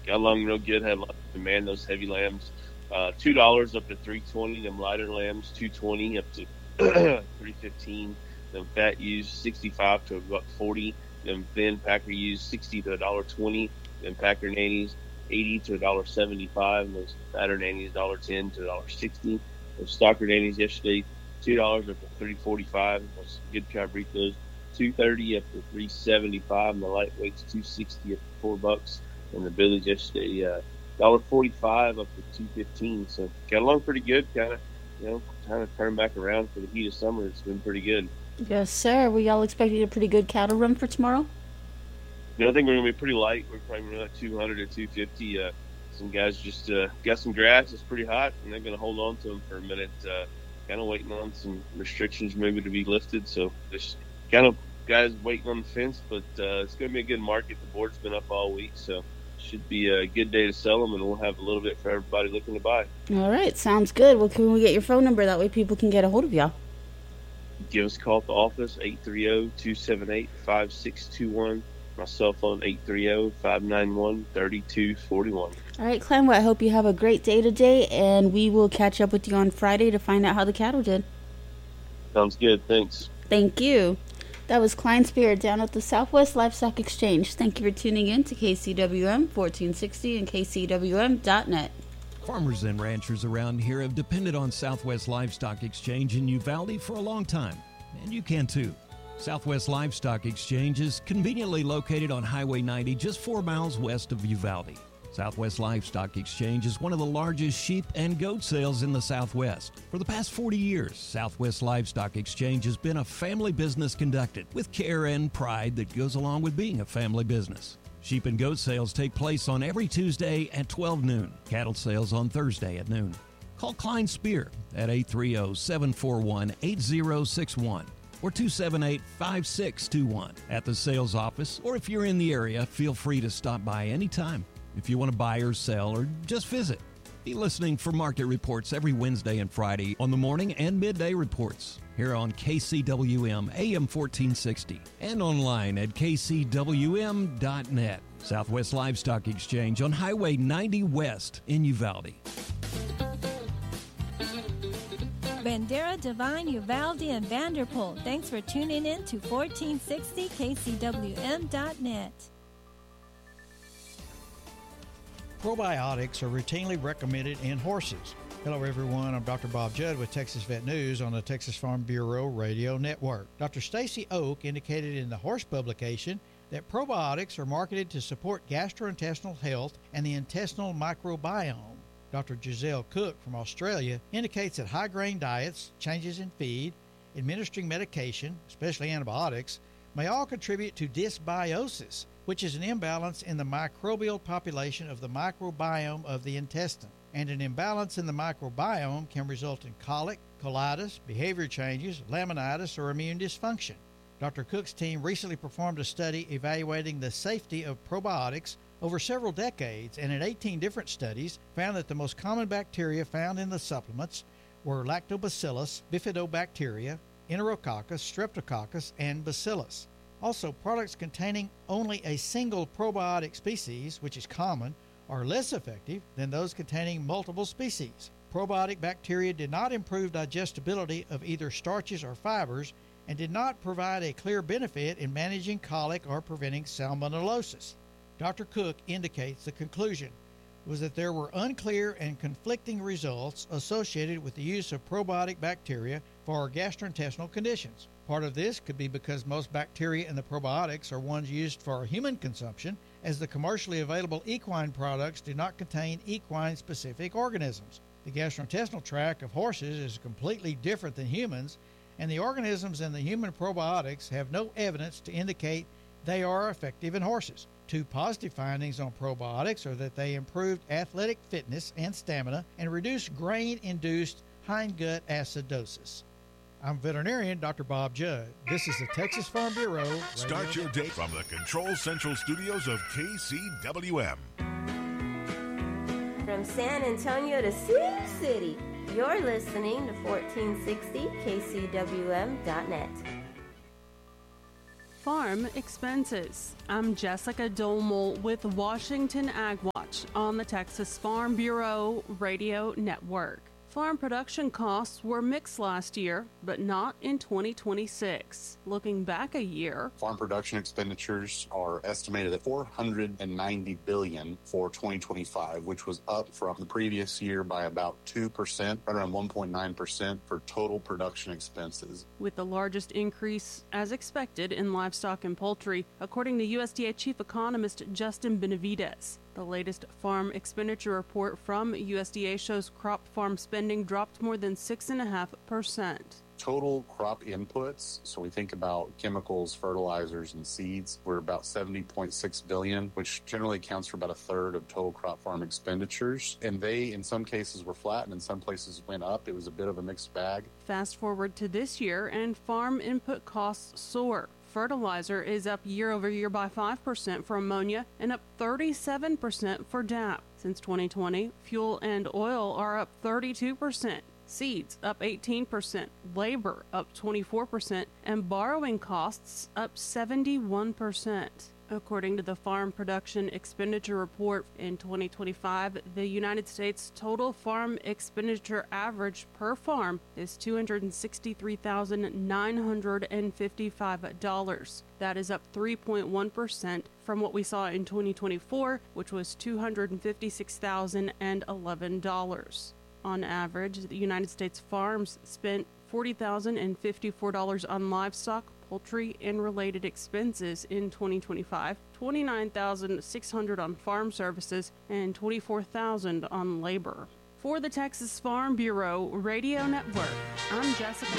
got along real good. Had a lot of demand, those heavy lambs. $2 up to $3.20. Them lighter lambs, $2.20 up to $3.15. Them fat ewes, $65 to $1.40. Them thin packer ewes, $60 to $1.20. Them packer nannies, $80 to $1.75. And those fatter nannies, $1.10 to $1.60. Those stocker nannies yesterday, $2 up to $3.45. Those good try to beat those. $2.30 up to $3.75. And the lightweights, $2.60 up to $4. And the billies yesterday, $1.45 up to $2.15. So got along pretty good. Kind of turned back around for the heat of summer. It's been pretty good. Yes, sir. We all expecting a pretty good cattle run for tomorrow? I think we're gonna be pretty light. We're probably running like 200 or 250. Some guys just got some grass. It's pretty hot, and they're gonna hold on to them for a minute. Kind of waiting on some restrictions maybe to be lifted. So just kind of guys waiting on the fence. But it's gonna be a good market. The board's been up all week, so should be a good day to sell them, and we'll have a little bit for everybody looking to buy. All right, sounds good. Well, can we get your phone number? That way people can get a hold of y'all. Give us a call at the office, 830-278-5621. My cell phone, 830-591-3241. All right, Clem, well, I hope you have a great day today, and we will catch up with you on Friday to find out how the cattle did. Sounds good. Thanks. Thank you. That was Klein Spear down at the Southwest Livestock Exchange. Thank you for tuning in to KCWM 1460 and KCWM.net. Farmers and ranchers around here have depended on Southwest Livestock Exchange in Uvalde for a long time, and you can too. Southwest Livestock Exchange is conveniently located on Highway 90, just 4 miles west of Uvalde. Southwest Livestock Exchange is one of the largest sheep and goat sales in the Southwest. For the past 40 years, Southwest Livestock Exchange has been a family business conducted with care and pride that goes along with being a family business. Sheep and goat sales take place on every Tuesday at 12 noon. Cattle sales on Thursday at noon. Call Klein Spear at 830-741-8061 or 278-5621 at the sales office, or if you're in the area, feel free to stop by anytime. If you want to buy or sell or just visit, be listening for market reports every Wednesday and Friday on the morning and midday reports here on KCWM AM 1460 and online at kcwm.net. Southwest Livestock Exchange on Highway 90 West in Uvalde. Bandera, Divine, Uvalde, and Vanderpool. Thanks for tuning in to 1460 KCWM.net. Probiotics are routinely recommended in horses. Hello, everyone. I'm Dr. Bob Judd with Texas Vet News on the Texas Farm Bureau Radio Network. Dr. Stacy Oak indicated in the horse publication that probiotics are marketed to support gastrointestinal health and the intestinal microbiome. Dr. Giselle Cook from Australia indicates that high-grain diets, changes in feed, administering medication, especially antibiotics, may all contribute to dysbiosis, which is an imbalance in the microbial population of the microbiome of the intestine. And an imbalance in the microbiome can result in colic, colitis, behavior changes, laminitis, or immune dysfunction. Dr. Cook's team recently performed a study evaluating the safety of probiotics over several decades, and in 18 different studies found that the most common bacteria found in the supplements were Lactobacillus, Bifidobacteria, Enterococcus, Streptococcus, and Bacillus. Also, products containing only a single probiotic species, which is common, are less effective than those containing multiple species. Probiotic bacteria did not improve digestibility of either starches or fibers and did not provide a clear benefit in managing colic or preventing salmonellosis. Dr. Cook indicates the conclusion was that there were unclear and conflicting results associated with the use of probiotic bacteria for gastrointestinal conditions. Part of this could be because most bacteria in the probiotics are ones used for human consumption, as the commercially available equine products do not contain equine-specific organisms. The gastrointestinal tract of horses is completely different than humans, and the organisms in the human probiotics have no evidence to indicate they are effective in horses. Two positive findings on probiotics are that they improved athletic fitness and stamina and reduced grain-induced hindgut acidosis. I'm veterinarian Dr. Bob Judd. This is the Texas Farm Bureau. Start your day from the Control Central Studios of KCWM. From San Antonio to Sioux City, you're listening to 1460 KCWM.net. farm expenses. I'm Jessica Dolmel with Washington Ag Watch on the Texas Farm Bureau Radio Network. Farm production costs were mixed last year, but not in 2026. Looking back a year, farm production expenditures are estimated at $490 billion for 2025, which was up from the previous year by about 2%, right around 1.9% for total production expenses. with the largest increase, as expected, in livestock and poultry, according to USDA Chief Economist Justin Benavides. The latest farm expenditure report from USDA shows crop farm spending dropped more than 6.5%. Total crop inputs, so we think about chemicals, fertilizers, and seeds, were about $70.6 billion, which generally accounts for about a third of total crop farm expenditures. And they, in some cases, were flat and in some places went up. It was a bit of a mixed bag. Fast forward to this year, and farm input costs soar. Fertilizer is up year over year by 5% for ammonia and up 37% for DAP. Since 2020, fuel and oil are up 32%. Seeds up 18%, labor up 24%, and borrowing costs up 71%. According to the Farm Production Expenditure Report in 2025, the United States total farm expenditure average per farm is $263,955. That is up 3.1% from what we saw in 2024, which was $256,011. On average, the United States farms spent $40,054 on livestock, poultry, and related expenses in 2025, $29,600 on farm services, and $24,000 on labor. For the Texas Farm Bureau Radio Network, I'm Jessica